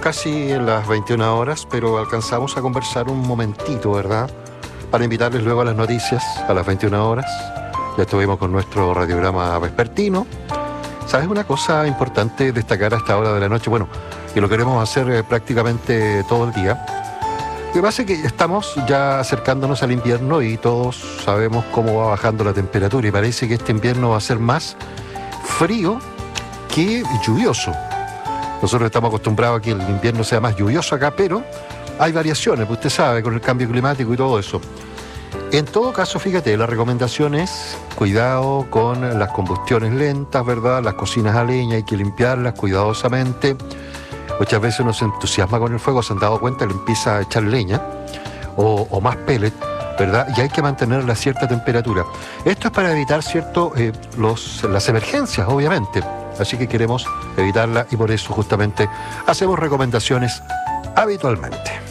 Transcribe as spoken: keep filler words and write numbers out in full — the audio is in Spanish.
casi en las veintiuna horas, pero alcanzamos a conversar un momentito, ¿verdad? Para invitarles luego a las noticias a las veintiuna horas. Ya estuvimos con nuestro radiograma vespertino. ¿Sabes una cosa importante destacar a esta hora de la noche? Bueno, que lo queremos hacer eh, prácticamente todo el día. Lo que pasa es que estamos ya acercándonos al invierno y todos sabemos cómo va bajando la temperatura y parece que este invierno va a ser más frío que lluvioso. Nosotros estamos acostumbrados a que el invierno sea más lluvioso acá, pero hay variaciones, usted sabe, con el cambio climático y todo eso. En todo caso, fíjate, la recomendación es cuidado con las combustiones lentas, ¿verdad? Las cocinas a leña hay que limpiarlas cuidadosamente. Muchas veces uno se entusiasma con el fuego, se han dado cuenta, le empieza a echar leña o, o más pellet, ¿verdad? Y hay que mantenerla a cierta temperatura. Esto es para evitar, ¿cierto?, eh, los, las emergencias, obviamente. Así que queremos evitarla y por eso justamente hacemos recomendaciones habitualmente.